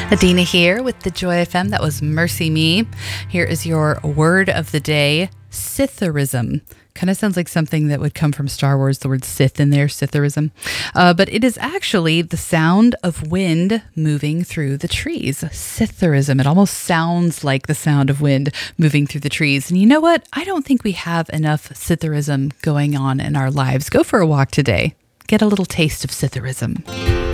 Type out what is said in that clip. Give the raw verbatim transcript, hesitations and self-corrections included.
Adina here with the Joy F M. That was Mercy Me. Here is your word of the day, Scytherism. Kind of sounds like something that would come from Star Wars, the word Sith in there, Scytherism. Uh, but it is actually the sound of wind moving through the trees. Scytherism. It almost sounds like the sound of wind moving through the trees. And you know what? I don't think we have enough Scytherism going on in our lives. Go for a walk today. Get a little taste of Scytherism.